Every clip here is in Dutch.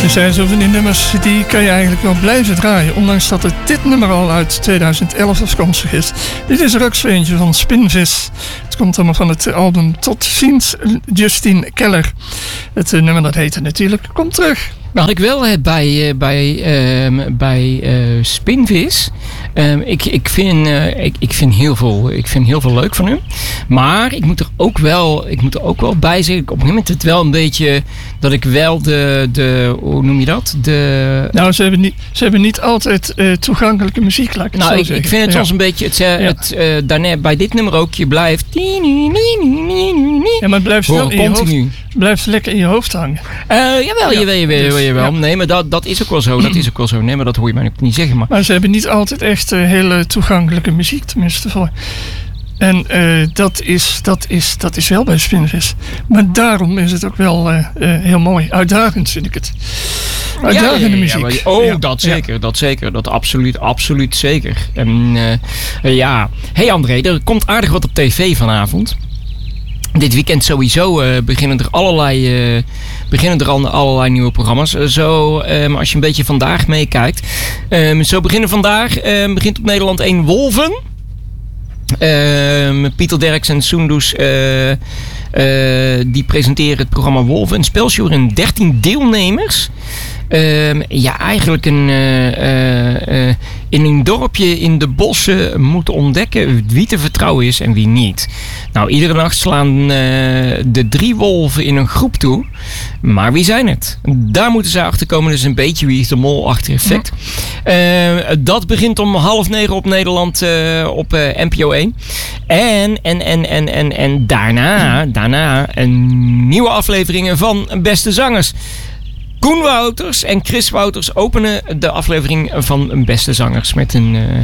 Er zijn zo van die nummers die kan je eigenlijk wel blijven draaien. Ondanks dat dit nummer al uit 2011 afkomstig is. Dit is er ook zo eentje van Spinvis. Het komt allemaal van het album Tot ziens, Justine Keller. Het nummer dat heette natuurlijk Kom terug. Wat ik wel heb bij Spinvis. Ik vind heel veel leuk van hem. Maar ik moet er ook wel bij zeggen. Op een gegeven moment het wel een beetje dat ik wel de hoe noem je dat? Nou, ze hebben niet altijd toegankelijke muziek, laat ik het zo zeggen. Ik vind het soms een beetje daarna bij dit nummer ook. Je blijft. Ja, maar het blijft wel continu. Blijft lekker in je hoofd hangen. Jawel. Nee, maar dat is ook wel zo. Nee, maar dat hoor je mij ook niet zeggen. Maar ze hebben niet altijd echt hele toegankelijke muziek, tenminste voor. En dat is wel bij Spinvis. Maar daarom is het ook wel heel mooi. Uitdagend vind ik het. Uitdagende muziek. Dat zeker. Dat zeker. Dat absoluut zeker. En hey André, er komt aardig wat op tv vanavond. Dit weekend sowieso beginnen er allerlei nieuwe programma's. Als je een beetje vandaag meekijkt. Zo begint op Nederland 1 Wolven. Pieter Derks en Soendus die presenteren het programma Wolven. Een spelshow in 13 deelnemers. Eigenlijk in een dorpje in de bossen moeten ontdekken wie te vertrouwen is en wie niet. Nou, iedere nacht slaan de 3 wolven in een groep toe. Maar wie zijn het? Daar moeten ze achter komen. Dus een beetje Wie is de Mol-achtig effect. Dat begint om 8:30 op Nederland op NPO 1. En daarna een nieuwe afleveringen van Beste Zangers. Koen Wouters en Chris Wouters openen de aflevering van Beste Zangers met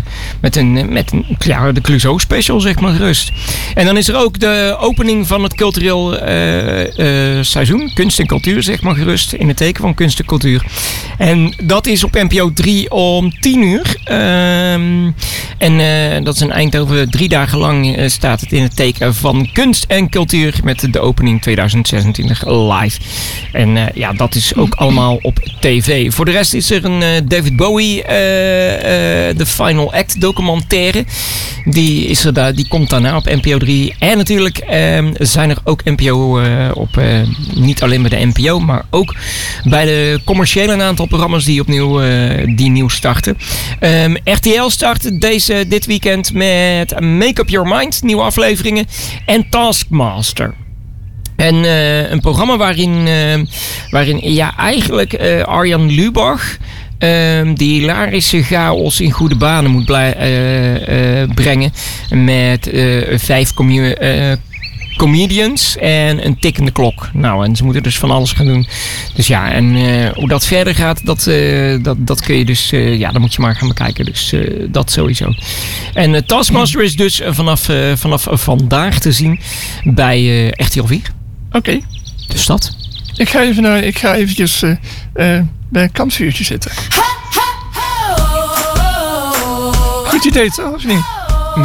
de Clouseau special, zeg maar gerust. En dan is er ook de opening van het cultureel seizoen, kunst en cultuur, zeg maar gerust, in het teken van kunst en cultuur. En dat is op NPO 3 om 10:00. Dat is een Eindhoven 3 dagen lang staat het in het teken van kunst en cultuur met de opening 2026 live. En dat is ook allemaal op tv. Voor de rest is er een David Bowie The Final Act documentaire. Die komt daarna op NPO 3. En natuurlijk zijn er ook NPO niet alleen bij de NPO, maar ook bij de commerciële een aantal programma's die nieuw starten. RTL start dit weekend met Make Up Your Mind, nieuwe afleveringen, en Taskmaster. En een programma waarin eigenlijk Arjan Lubach die hilarische chaos in goede banen moet brengen met 5 comedians en een tikkende klok. Nou, en ze moeten dus van alles gaan doen. Dus ja, en hoe dat verder gaat, dat kun je dus, dan moet je maar gaan bekijken. Dus dat sowieso. En Taskmaster is dus vanaf vandaag te zien bij RTL 4. Oké. Dus dat. Ik ga eventjes bij een kampvuurtje zitten. Goed idee, toch? Of niet?